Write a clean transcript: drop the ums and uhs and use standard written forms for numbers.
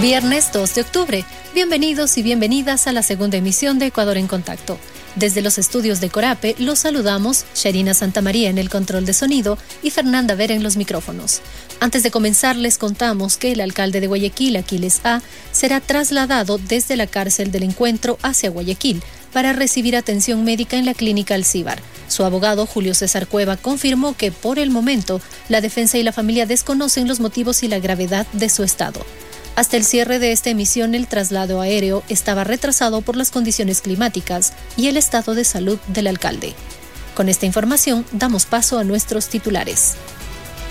Viernes 2 de octubre. Bienvenidos y bienvenidas a la segunda emisión de Ecuador en Contacto. Desde los estudios de Corape los saludamos Sharina Santamaría en el control de sonido y Fernanda Vera en los micrófonos. Antes de comenzar les contamos que el alcalde de Guayaquil, Aquiles A., será trasladado desde la cárcel del Encuentro hacia Guayaquil para recibir atención médica en la clínica Alcíbar. Su abogado, Julio César Cueva, confirmó que por el momento la defensa y la familia desconocen los motivos y la gravedad de su estado. Hasta el cierre de esta emisión, el traslado aéreo estaba retrasado por las condiciones climáticas y el estado de salud del alcalde. Con esta información, damos paso a nuestros titulares.